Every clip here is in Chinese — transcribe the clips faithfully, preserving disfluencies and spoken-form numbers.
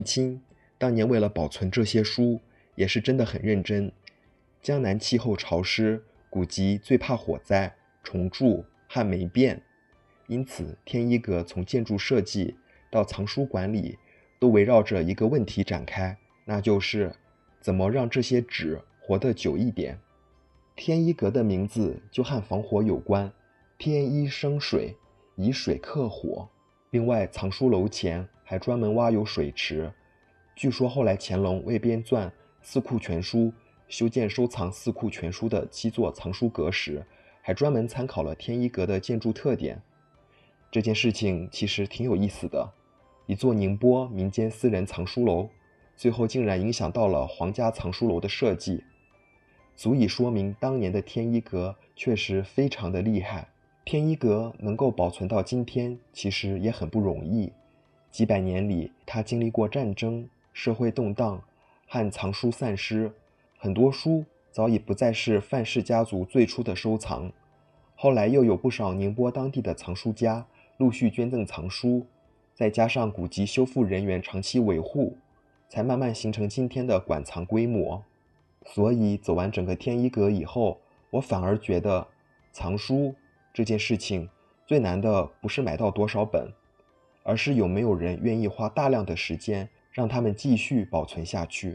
清当年为了保存这些书，也是真的很认真。江南气候潮湿，古籍最怕火灾、虫蛀和霉变，因此天一阁从建筑设计到藏书管理，都围绕着一个问题展开，那就是怎么让这些纸活得久一点。天一阁的名字就和防火有关，天一生水，以水克火。另外，藏书楼前还专门挖有水池。据说后来乾隆为编纂《四库全书》，修建收藏《四库全书》的七座藏书阁时，还专门参考了天一阁的建筑特点。这件事情其实挺有意思的，一座宁波民间私人藏书楼，最后竟然影响到了皇家藏书楼的设计，足以说明当年的天一阁确实非常的厉害。天一阁能够保存到今天，其实也很不容易。几百年里，它经历过战争、社会动荡和藏书散失，很多书早已不再是范氏家族最初的收藏。后来又有不少宁波当地的藏书家陆续捐赠藏书，再加上古籍修复人员长期维护，才慢慢形成今天的馆藏规模。所以走完整个天一阁以后，我反而觉得藏书这件事情最难的不是买到多少本，而是有没有人愿意花大量的时间让他们继续保存下去。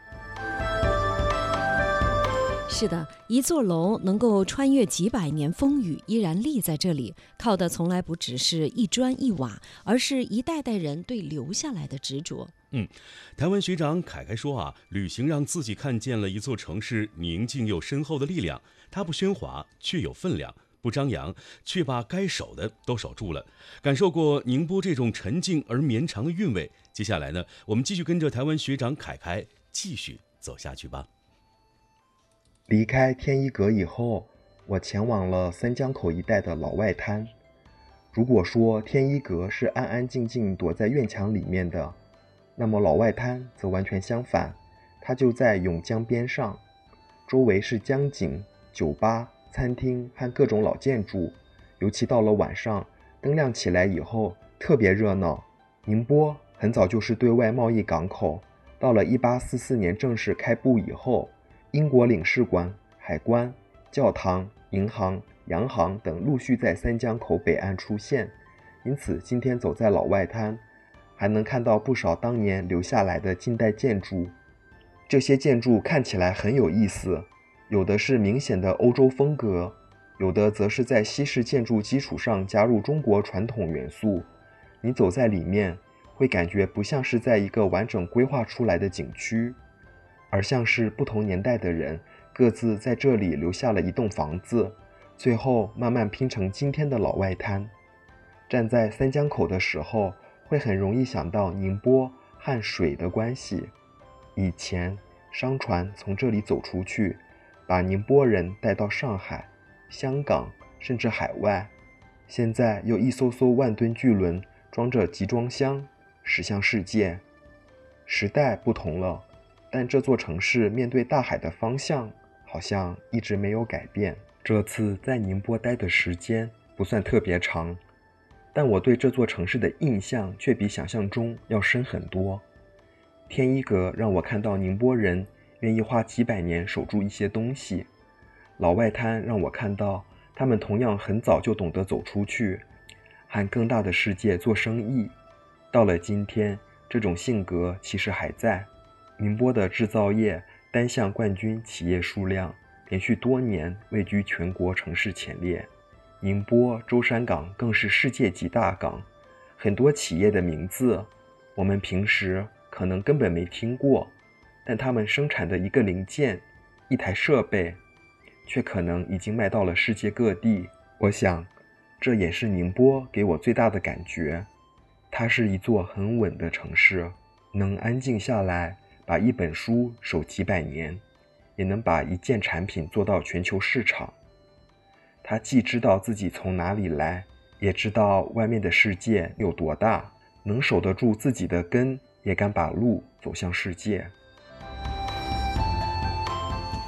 是的，一座楼能够穿越几百年风雨依然立在这里，靠的从来不只是一砖一瓦，而是一代代人对留下来的执着。 嗯，台湾学长凯凯说啊，旅行让自己看见了一座城市宁静又深厚的力量，它不喧哗，却有分量；不张扬，却把该守的都守住了。感受过宁波这种沉静而绵长的韵味，接下来呢，我们继续跟着台湾学长凯凯继续走下去吧。 离开天一阁以后，我前往了三江口一带的老外滩。如果说天一阁是安安静静躲在院墙里面的，那么老外滩则完全相反，它就在甬江边上，周围是江景、酒吧、餐厅和各种老建筑，尤其到了晚上，灯亮起来以后特别热闹。宁波很早就是对外贸易港口，到了一八四四年正式开埠以后，英国领事馆、海关、教堂、银行、洋行等陆续在三江口北岸出现，因此今天走在老外滩，还能看到不少当年留下来的近代建筑。这些建筑看起来很有意思，有的是明显的欧洲风格，有的则是在西式建筑基础上加入中国传统元素。你走在里面，会感觉不像是在一个完整规划出来的景区，而像是不同年代的人各自在这里留下了一栋房子，最后慢慢拼成今天的老外滩。站在三江口的时候，会很容易想到宁波和水的关系。以前商船从这里走出去，把宁波人带到上海、香港甚至海外，现在又一艘艘万吨巨轮装着集装箱驶向世界。时代不同了，但这座城市面对大海的方向好像一直没有改变。这次在宁波待的时间不算特别长，但我对这座城市的印象却比想象中要深很多。天一阁让我看到宁波人愿意花几百年守住一些东西，老外滩让我看到他们同样很早就懂得走出去，和更大的世界做生意。到了今天，这种性格其实还在。宁波的制造业单项冠军企业数量连续多年位居全国城市前列，宁波舟山港更是世界级大港，很多企业的名字我们平时可能根本没听过，但他们生产的一个零件、一台设备却可能已经卖到了世界各地。我想这也是宁波给我最大的感觉，它是一座很稳的城市，能安静下来把一本书守几百年，也能把一件产品做到全球市场。他既知道自己从哪里来，也知道外面的世界有多大，能守得住自己的根，也敢把路走向世界。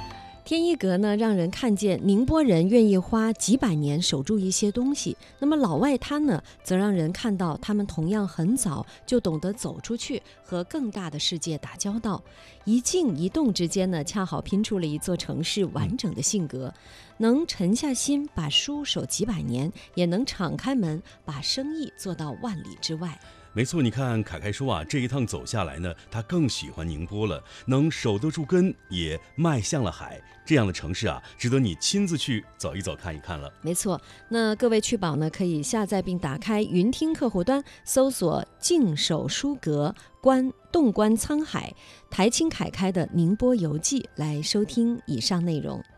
天一阁呢，让人看见宁波人愿意花几百年守住一些东西；那么老外滩呢，则让人看到他们同样很早就懂得走出去，和更大的世界打交道。一静一动之间呢，恰好拼出了一座城市完整的性格，能沉下心把书守几百年，也能敞开门把生意做到万里之外。 没错，你看凯凯说啊，这一趟走下来呢，他更喜欢宁波了，能守得住根，也迈向了海。这样的城市啊，值得你亲自去走一走、看一看了。 没错，那各位去宝呢，可以下载并打开云听客户端，搜索“静守书阁”，观洞观沧海，台青凯开的宁波游记来收听以上内容。